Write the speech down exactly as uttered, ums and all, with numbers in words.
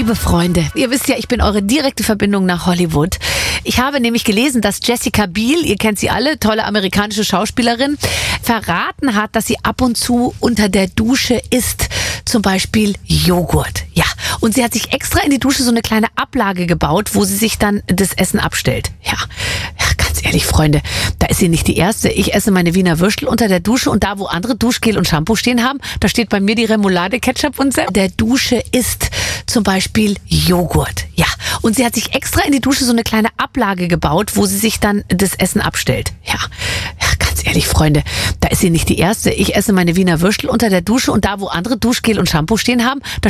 Liebe Freunde, ihr wisst ja, ich bin eure direkte Verbindung nach Hollywood. Ich habe nämlich gelesen, dass Jessica Biel, ihr kennt sie alle, tolle amerikanische Schauspielerin, verraten hat, dass sie ab und zu unter der Dusche isst. Zum Beispiel Joghurt. Ja, und sie hat sich extra in die Dusche so eine kleine Ablage gebaut, wo sie sich dann das Essen abstellt. Ja, ja, ganz ehrlich, Freunde, da ist sie nicht die Erste. Ich esse meine Wiener Würstel unter der Dusche und da, wo andere Duschgel und Shampoo stehen haben, da steht bei mir die Remoulade, Ketchup und Senf. Der Dusche isst zum Beispiel Joghurt. Ja, und sie hat sich extra in die Dusche so eine kleine Ablage gebaut, wo sie sich dann das Essen abstellt. Ja, ja, ganz ehrlich, Freunde, da ist sie nicht die Erste. Ich esse meine Wiener Würstel unter der Dusche und da, wo andere Duschgel und Shampoo stehen haben, da